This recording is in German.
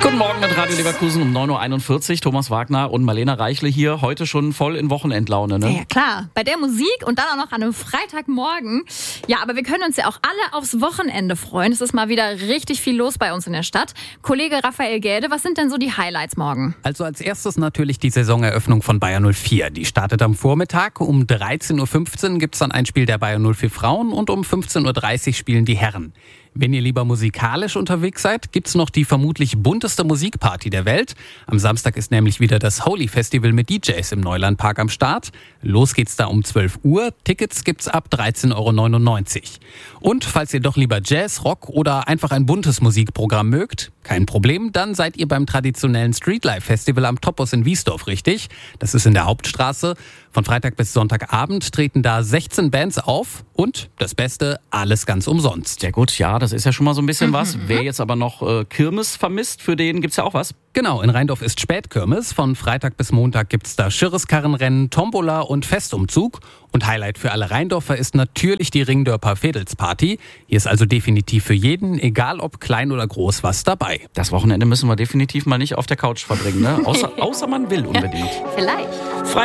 Guten Morgen mit Radio Leverkusen um 9.41 Uhr. Thomas Wagner und Marlena Reichle hier. Heute schon voll in Wochenendlaune, ne? Ja, klar. Bei der Musik und dann auch noch an einem Freitagmorgen. Ja, aber wir können uns ja auch alle aufs Wochenende freuen. Es ist mal wieder richtig viel los bei uns in der Stadt. Kollege Raphael Gäde, was sind denn so die Highlights morgen? Also als erstes natürlich die Saisoneröffnung von Bayer 04. Die startet am Vormittag. Um 13.15 Uhr gibt es dann ein Spiel der Bayer 04 Frauen und um 15.30 Uhr spielen die Herren. Wenn ihr lieber musikalisch unterwegs seid, gibt's noch die vermutlich bunteste Musikparty der Welt. Am Samstag ist nämlich wieder das Holy Festival mit DJs im Neulandpark am Start. Los geht's da um 12 Uhr. Tickets gibt's ab 13,99 €. Und falls ihr doch lieber Jazz, Rock oder einfach ein buntes Musikprogramm mögt, kein Problem, dann seid ihr beim traditionellen Streetlife Festival am Topos in Wiesdorf richtig. Das ist in der Hauptstraße. Von Freitag bis Sonntagabend treten da 16 Bands auf und das Beste, alles ganz umsonst. Ja gut, ja, das ist ja schon mal so ein bisschen was. Wer jetzt aber noch Kirmes vermisst, für den gibt's ja auch was. Genau, in Rheindorf ist Spätkirmes. Von Freitag bis Montag gibt's da Schirreskarrenrennen, Tombola und Festumzug. Und Highlight für alle Rheindorfer ist natürlich die Ringdörper Veedelsparty. Hier ist also definitiv für jeden, egal ob klein oder groß, was dabei. Das Wochenende müssen wir definitiv mal nicht auf der Couch verbringen, ne? Außer man will unbedingt. Vielleicht.